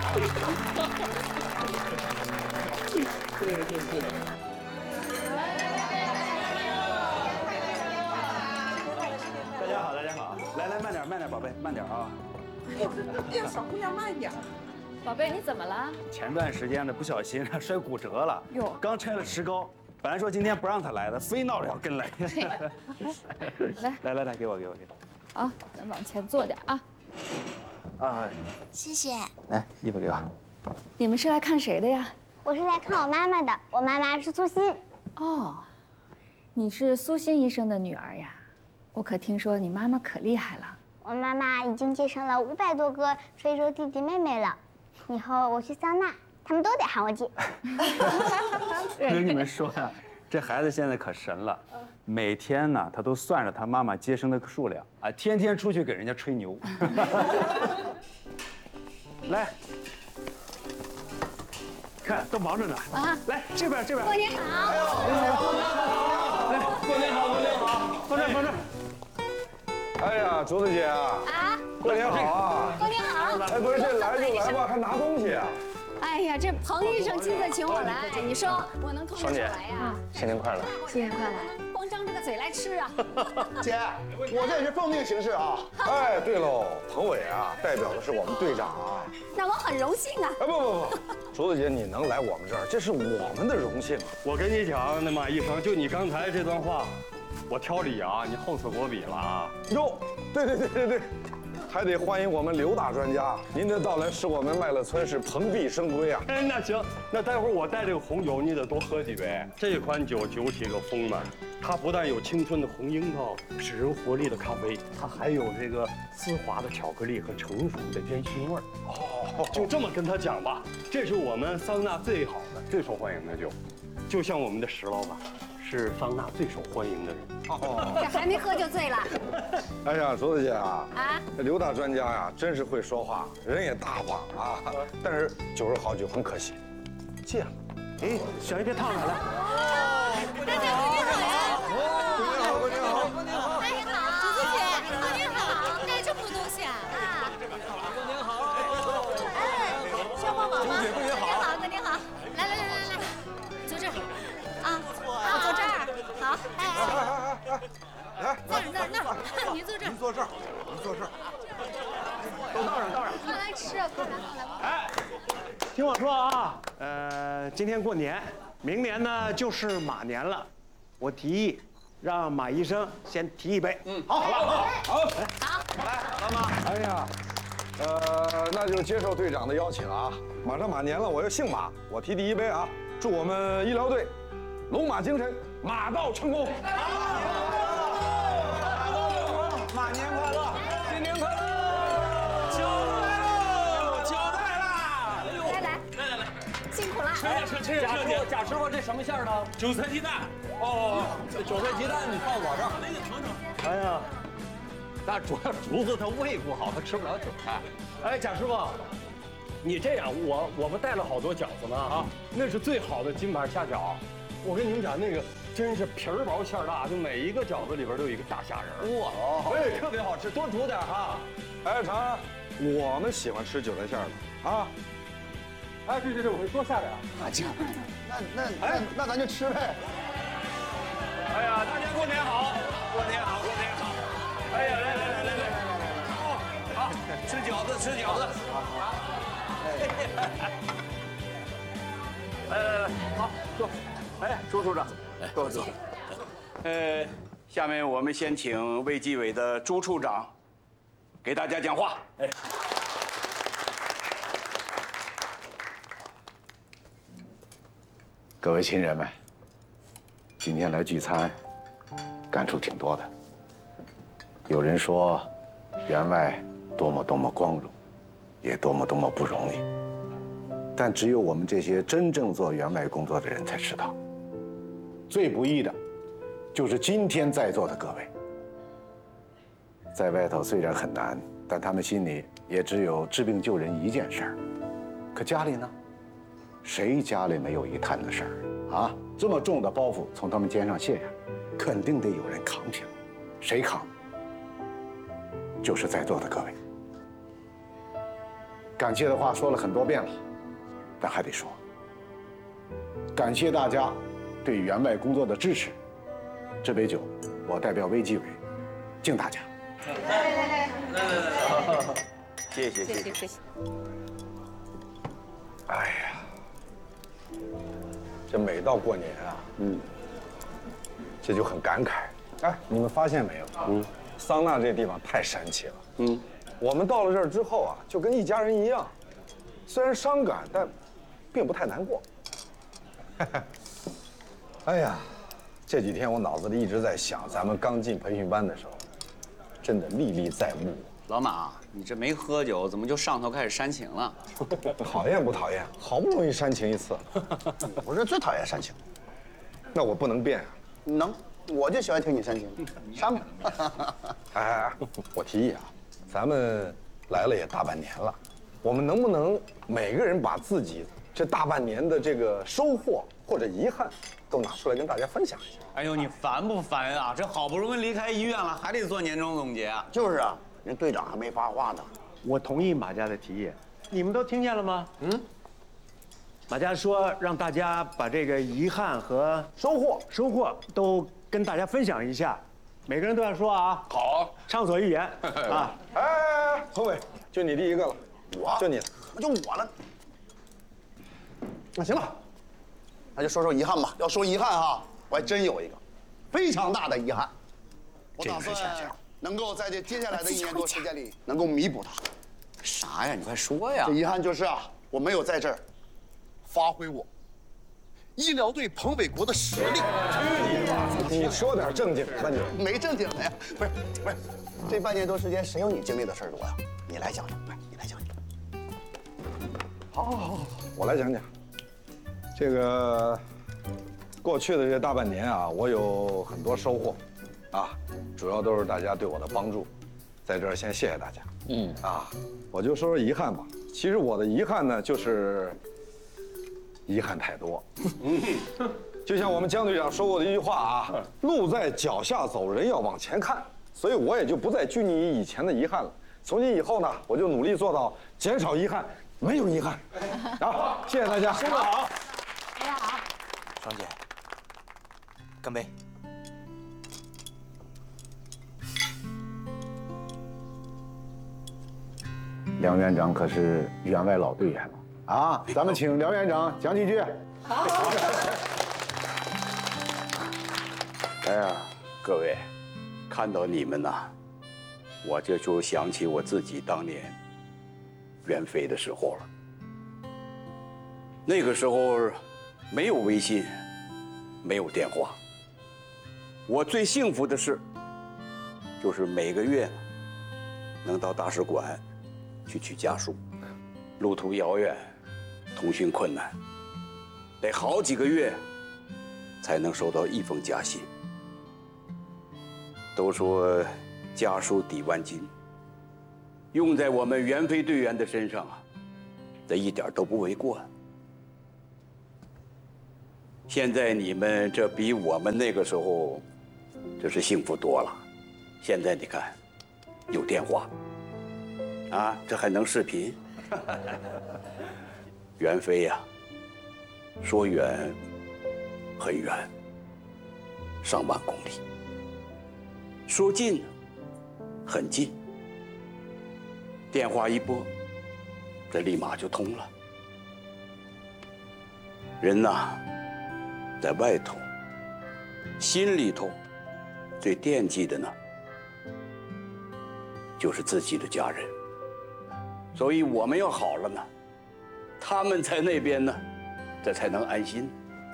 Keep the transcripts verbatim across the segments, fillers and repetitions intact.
对对对。大家好，大家好，来来，慢点，慢点，宝贝，慢点啊。 哎呀，小姑娘慢点。 宝贝，你怎么了？ 前段时间呢，不小心摔骨折了， 哟， 刚拆了石膏。 本来说今天不让他来的，非闹着要跟来。 来来来来，给我给我给我。啊，咱往前坐点啊。 啊， 谢谢。 来，衣服给我。 你们是来看谁的呀？ 我是来看我妈妈的，我妈妈是苏欣。 哦，你是苏欣医生的女儿呀？我可听说你妈妈可厉害了。 我妈妈已经接生了五百多个非洲弟弟妹妹了，以后我去桑拿。 他们都得喊我姐。 我跟你们说呀，这孩子现在可神了，每天呢他都算着他妈妈接生的数量啊，天天出去给人家吹牛。来，看都忙着呢啊！来这边这边。 过年好。 来，过年好，过年好，放这儿放这儿。 哎呀，竹子姐啊， 啊， 过年好啊！ 过年好。 哎，不是这来就来吧，还拿东西啊？ 哎呀，这彭医生亲自请我来，你说我能空着手来呀？ 新年快乐！ 新年快乐！光张着个嘴来吃啊！ 姐，我这也是奉命行事啊。 哎，对喽，彭伟啊，代表的是我们队长啊。 那我很荣幸啊！ 哎，不不不，竹子姐，你能来我们这儿，这是我们的荣幸啊。 我跟你讲，那马医生，就你刚才这段话，我挑理啊，你厚此薄彼了啊！ 哟，对对对对对。 还得欢迎我们刘大专家，您的到来使我们麦乐村是蓬荜生辉啊！ 哎，那行，那待会儿我带这个红酒，你得多喝几杯。这款酒酒体个丰满，它不但有青春的红樱桃、使人活力的咖啡，它还有这个丝滑的巧克力和成熟的烟熏味儿。哦，就这么跟他讲吧，这是我们桑拿最好的、最受欢迎的酒，就像我们的石老板。 是桑拿最受欢迎的人。 哦， 这还没喝就醉了。 哎呀，竹子姐啊， 啊， 这刘大专家呀，真是会说话，人也大方啊。但是酒是好酒，很可惜，戒了。 哎，小姨别烫着了。 大家过年好呀！ 过年好，过年好， 过年好！竹子姐，过年好！带这么多东西啊？啊！ 过年好！ 哎，小宝宝吗？ 过年好！ 过年好！来来来来来，坐这儿。啊，我坐这儿。好，哎哎哎，来，那儿那儿那儿，您坐这儿。 您坐这儿，您坐这儿。 都倒上倒上。 快来吃，快来快来。 哎，听我说啊，呃，今天过年，明年呢就是马年了，我提议让马医生先提一杯。嗯，好，好了，好，好， 好， 来，老马。哎呀，呃，那就接受队长的邀请啊。马上马年了，我又姓马，我提第一杯啊，祝我们医疗队龙马精神，马到成功。 马年快乐，新年快乐！酒来喽，酒来啦！ 来来来来来，辛苦了。 吃呀吃吃呀吃呀！贾师傅，这什么馅儿的？韭菜鸡蛋。哦，这韭菜鸡蛋你放我这儿。那个尝尝。 哎呀，那主要竹子他胃不好，他吃不了韭菜。哎，贾师傅，你这样，我我们带了好多饺子呢啊，那是最好的金牌虾饺。我跟你们讲，那个真是皮儿薄馅儿大，就每一个饺子里边都有一个大虾仁。哇，哎，特别好吃，多煮点哈。 哎，尝尝，我们喜欢吃韭菜馅儿的啊。 哎，对对对，我会多下点。 啊，这样，那那那那咱就吃呗。 哎呀，大家过年好，过年好，过年好。哎呀，来来来来来来来，好，好，吃饺子，吃饺子。来来来，好，坐。哎，朱处长，坐坐。 呃，下面我们先请卫计委的朱处长给大家讲话。哎， 各位亲人们，今天来聚餐，感触挺多的。有人说，员外多么多么光荣，也多么多么不容易。但只有我们这些真正做员外工作的人才知道，最不易的，就是今天在座的各位。在外头虽然很难，但他们心里也只有治病救人一件事儿。可家里呢？谁家里没有一摊子事儿啊？这么重的包袱从他们肩上卸下，肯定得有人扛起来。谁扛？就是在座的各位。 感谢的话说了很多遍了，但还得说，感谢大家对员外工作的支持。这杯酒，我代表卫计委敬大家。 来来来来，谢谢谢谢谢谢。 哎呀，这每到过年啊，嗯，这就很感慨。哎，你们发现没有？嗯，桑拿这地方太神奇了。嗯，我们到了这儿之后啊，就跟一家人一样，虽然伤感，但并不太难过。哎呀，这几天我脑子里一直在想，咱们刚进培训班的时候，真的历历在目。 老马，你这没喝酒，怎么就上头开始煽情了？ 讨厌不讨厌？好不容易煽情一次， 我是最讨厌煽情。 那我不能变啊。 能，我就喜欢听你煽情，煽吧。 哎哎哎，我提议啊，咱们来了也大半年了，我们能不能每个人把自己这大半年的这个收获或者遗憾，都拿出来跟大家分享一下？ 哎呦，你烦不烦啊？这好不容易离开医院了，还得做年终总结啊？ 就是啊，人队长还没发话呢。 我同意马家的提议，你们都听见了吗？嗯。马家说让大家把这个遗憾和收获收获都跟大家分享一下，每个人都要说啊。 好， 畅所欲言啊！ 哎哎哎，何伟，就你第一个了， 我就你， 就我了。那行了，那就说说遗憾吧。要说遗憾哈，我还真有一个非常大的遗憾，我打算能够在这接下来的一年多时间里能够弥补它。 啥呀？你快说呀！ 这遗憾就是啊，我没有在这儿发挥我医疗队彭伟国的实力。 你说点正经的吧你。 没正经的呀，不是不是，这半年多时间谁有你经历的事儿多呀？你来讲讲，快，你来讲讲。 好，好，好，好，我来讲讲。这个过去的这大半年啊，我有很多收获，啊，主要都是大家对我的帮助，在这儿先谢谢大家。嗯，啊，我就说说遗憾吧。其实我的遗憾呢，就是遗憾太多。嗯，就像我们江队长说过的一句话啊，路在脚下走，人要往前看。所以我也就不再拘泥于以前的遗憾了。从今以后呢，我就努力做到减少遗憾，没有遗憾。好，谢谢大家，说得好。 大家好， 双姐，干杯！ 梁院长可是员外老队员了啊！咱们请梁院长讲几句。 好。哎呀，各位，看到你们呐，我这就想起我自己当年援非的时候了。那个时候没有微信，没有电话。我最幸福的事，就是每个月能到大使馆去取家书，路途遥远，通讯困难，得好几个月才能收到一封家信。都说家书抵万金，用在我们援非队员的身上啊，这一点都不为过。现在你们这比我们那个时候，这是幸福多了。现在你看，有电话，啊，这还能视频。援非呀，说远很远，上万公里；说近很近，电话一拨，这立马就通了。人呐，在外头，心里头最惦记的呢，就是自己的家人。所以我们要好了呢，他们在那边呢，这才能安心。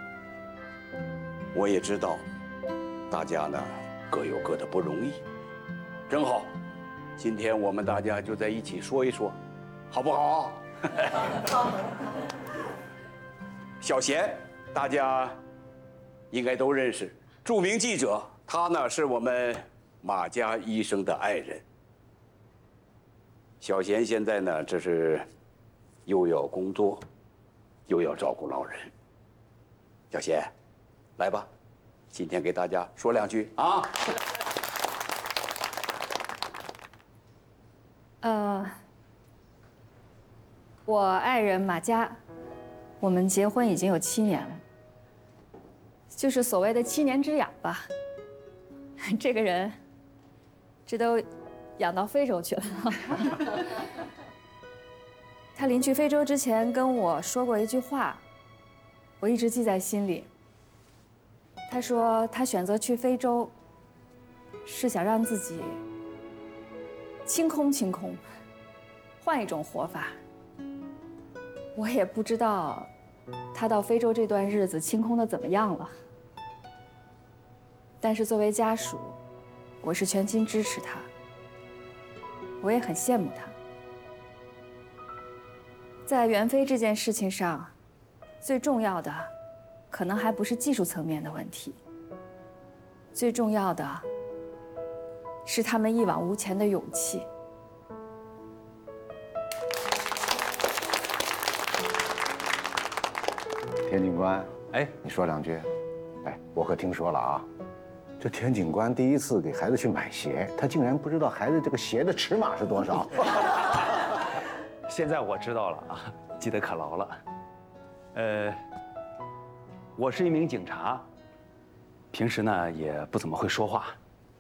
我也知道，大家呢各有各的不容易，正好，今天我们大家就在一起说一说，好不好？好。小贤，大家应该都认识，著名记者，他呢是我们马家医生的爱人。小贤现在呢，这是又要工作，又要照顾老人。小贤，来吧，今天给大家说两句啊。 呃， 我爱人马佳，我们结婚已经有七年了，就是所谓的七年之痒吧。这个人，这都养到非洲去了。他临去非洲之前跟我说过一句话，我一直记在心里。他说他选择去非洲，是想让自己清空清空，换一种活法。我也不知道他到非洲这段日子清空的怎么样了，但是作为家属，我是全心支持他，我也很羡慕他。在援非这件事情上，最重要的可能还不是技术层面的问题，最重要的是他们一往无前的勇气。 田警官，哎，你说两句。哎，我可听说了啊，这田警官第一次给孩子去买鞋，他竟然不知道孩子这个鞋的尺码是多少。 现在我知道了啊，记得可牢了。呃，我是一名警察，平时呢也不怎么会说话。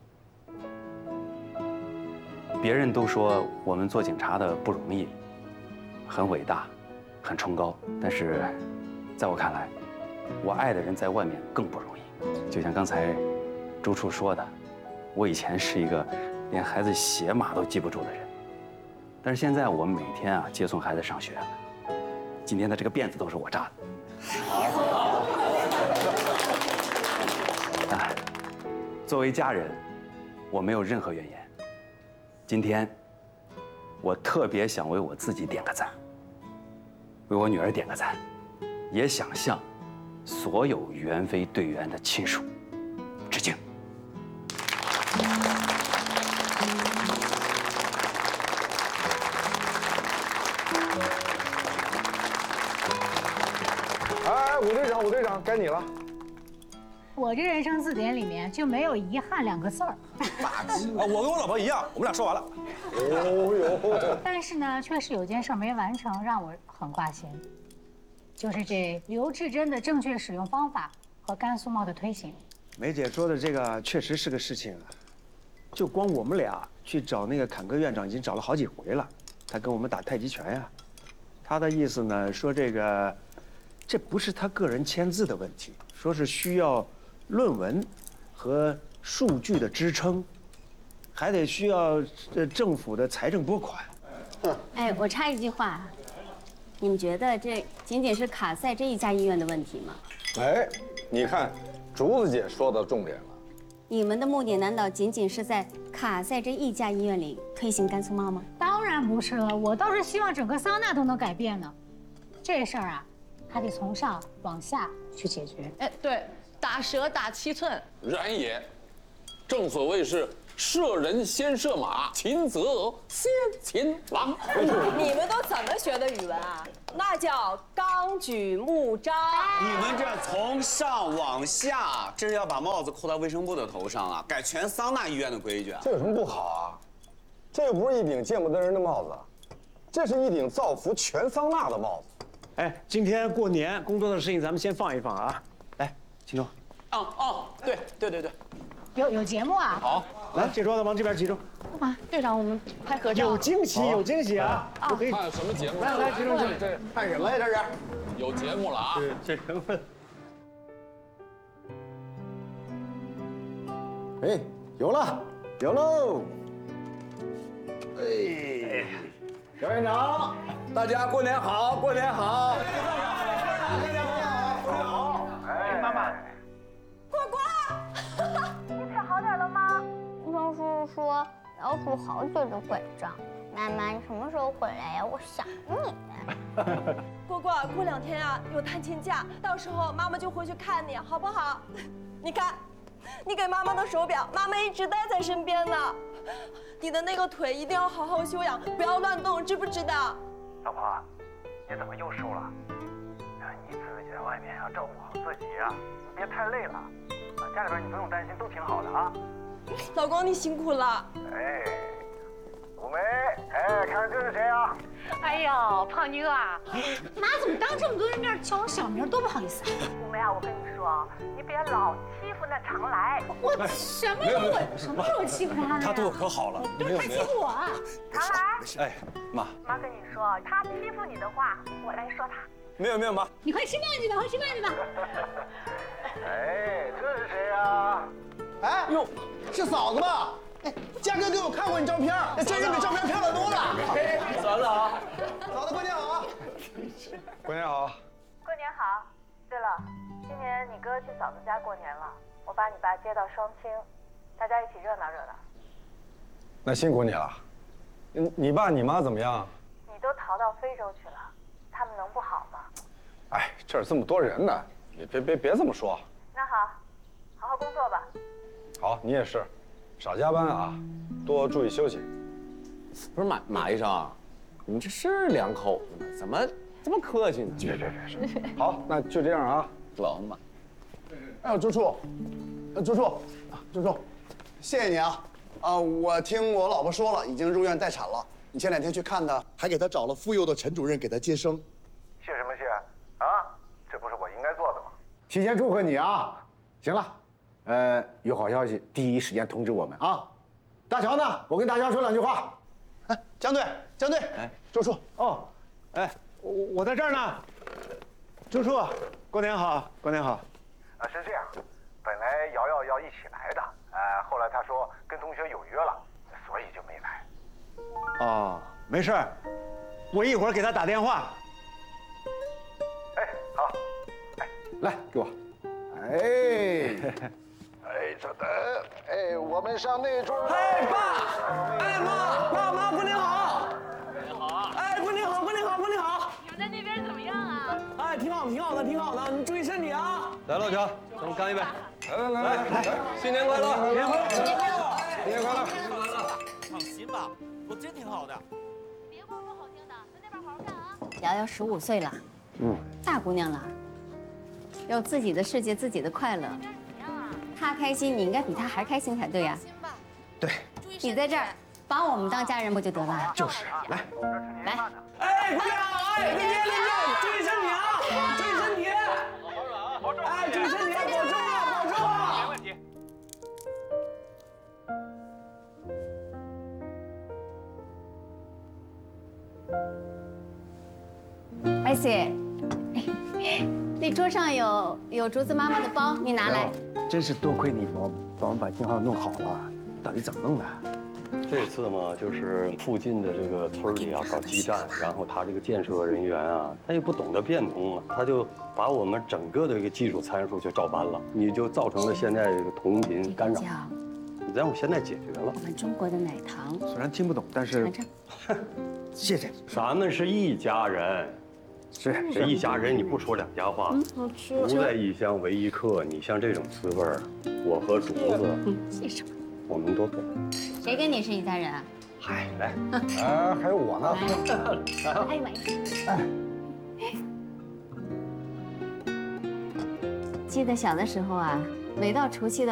别人都说我们做警察的不容易，很伟大，很崇高，但是在我看来，我爱的人在外面更不容易。就像刚才朱处说的，我以前是一个连孩子鞋码都记不住的人。但是现在我们每天啊接送孩子上学，今天的这个辫子都是我扎的。啊，作为家人，我没有任何怨言。今天，我特别想为我自己点个赞，为我女儿点个赞，也想向所有援非队员的亲属致敬。 哎，武队长，武队长，该你了。 我这人生字典里面就没有遗憾两个字儿。 霸气啊！我跟我老婆一样，我们俩说完了。 哦哟。 但是呢，确实有件事没完成，让我很挂心，就是这刘志珍的正确使用方法和甘肃帽的推行。 梅姐说的这个确实是个事情啊，就光我们俩去找那个坎哥院长已经找了好几回了，他跟我们打太极拳呀。他的意思呢，说这个这不是他个人签字的问题，说是需要论文和数据的支撑，还得需要这政府的财政拨款。 哎，我插一句话，你们觉得这仅仅是卡塞这一家医院的问题吗？ 哎，你看，竹子姐说到重点了。 你们的目的难道仅仅是在卡塞这一家医院里推行甘肃帽吗？ 当然不是了，我倒是希望整个桑拿都能改变呢。这事儿啊，还得从上往下去解决。 哎，对，打蛇打七寸。 然也，正所谓是射人先射马，擒贼先擒王。 你们都怎么学的语文啊？那叫纲举目张。 你们这从上往下，这是要把帽子扣到卫生部的头上啊，改全桑拿医院的规矩啊。 这有什么不好啊？这又不是一顶见不得人的帽子，这是一顶造福全桑拿的帽子。 哎，今天过年工作的事情咱们先放一放啊。来，秦钟。 哦哦，对对对对。 有有节目啊？ 好， 来，这桌子往这边集中。 干嘛？队长，我们拍合照。 有惊喜，有惊喜啊！ 啊，看什么节目？ 来来，集中集中。 看什么呀？这是有节目了啊！ 这人们。 哎，有了，有喽！ 哎， 小院长，大家过年好，过年好！ 过年好，过年好！ 哎，妈妈。 果果， 你腿好点了吗？医生叔叔说老鼠好久就会长。妈妈，你什么时候回来呀？我想你。 果果，过两天啊有探亲假，到时候妈妈就回去看你，好不好？你看，你给妈妈的手表，妈妈一直带在身边呢。你的那个腿一定要好好休养，不要乱动，知不知道？ 老婆，你怎么又瘦了？你自己在外面要照顾好自己呀，别太累了。家里边你不用担心，都挺好的啊。 老公，你辛苦了。 哎， 五梅，哎，看这是谁啊？ 哎呦，胖妞啊，妈怎么当这么多人面叫我小名，多不好意思啊！ 五梅啊，我跟你说，你别老欺负那常来。 我什么时候我什么时候欺负他了？ 他对我可好了， 都是他欺负我啊！ 常来， 哎，妈， 妈跟你说，他欺负你的话，我来说他。 没有没有，妈， 你快吃饭去吧，快吃饭去吧。 哎，这是谁呀？ 哎呦，是嫂子吧？哎，嘉哥给我看过你照片，那真人比照片漂亮多了。 嫂子好， 嫂子过年好啊！ 过年好。 过年好。对了，今年你哥去嫂子家过年了，我把你爸接到双清，大家一起热闹热闹。 那辛苦你了。你你爸你妈怎么样？ 你都逃到非洲去了，他们能不好吗？ 哎，这儿这么多人呢，你别别别这么说。 那好，好好工作吧。 好，你也是，少加班啊，多注意休息。 不是马马医生，你这是两口子吗？怎么这么客气呢？ 别别别说。好，那就这样啊。 老嘛。 哎呦，朱处，呃，朱处，朱处，谢谢你啊！啊，我听我老婆说了，已经入院待产了。你前两天去看她，还给她找了妇幼的陈主任给她接生。 谢什么谢？啊，这不是我应该做的吗？ 提前祝贺你啊！行了，呃，有好消息第一时间通知我们啊。大乔呢？我跟大乔说两句话。 哎，江队，江队， 哎， 朱处， 哦，哎，我我在这儿呢。朱处，过年好，过年好。 啊，是这样，本来瑶瑶要一起来的，呃，后来她说跟同学有约了，所以就没来。 哦，没事儿，我一会儿给他打电话。 哎，好， 哎，来给我。哎， 哎，稍等，哎，我们上那桌。 哎，爸，哎妈，爸妈过年好。过年好。哎，过年好，过年好，过年好。 你们在那边怎么样啊？ 哎，挺好，挺好的，挺好的，你注意身体啊。 来，老乔，咱们干一杯。 来来来来， 新年快乐， 新年快乐，新年快乐，新年快乐。 放心吧，我真挺好的。 别光说好听的，在那边好好干啊。 瑶瑶十五岁了，嗯，大姑娘了，有自己的世界，自己的快乐。她开心，你应该比她还开心才对呀。 对， 你在这儿把我们当家人不就得了？ 就是，来， 来。 哎，过年好，哎，林姐，林姐，注意身体啊，注意身体。 保重， 哎，注意身体，保重啊，保重啊。 没问题。 艾姐，那桌上有有竹子妈妈的包，你拿来。 真是多亏你帮我帮我把信号弄好了，到底怎么弄的？ 这次嘛，就是附近的这个村里啊搞基站，然后他这个建设人员啊，他也不懂得变通啊，他就把我们整个的这个技术参数就照搬了，你就造成了现在这个同频干扰。让我现在解决了。 我们中国的奶糖， 虽然听不懂，但是谢谢。 咱们是一家人， 是这一家人，你不说两家话， 好吃。 不在异乡为异客。你像这种滋味儿，我和竹子， 嗯，谢什么？ 我们都懂。 谁跟你是一家人啊？ 嗨，来， 哎，还有我呢。 哎买。哎。记得小的时候啊，每到除夕的。